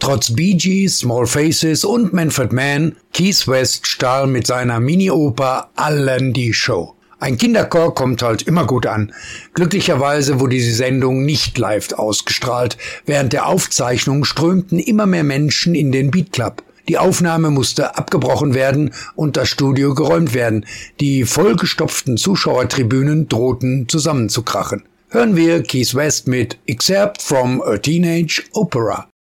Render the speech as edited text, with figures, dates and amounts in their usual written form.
Trotz Bee Gees, Small Faces und Manfred Mann, Keith West stahl mit seiner Mini-Oper allen die Show. Ein Kinderchor kommt halt immer gut an. Glücklicherweise wurde die Sendung nicht live ausgestrahlt. Während der Aufzeichnung strömten immer mehr Menschen in den Beat Club. Die Aufnahme musste abgebrochen werden und das Studio geräumt werden. Die vollgestopften Zuschauertribünen drohten zusammenzukrachen. Hören wir Keith West mit Excerpt from a Teenage Opera.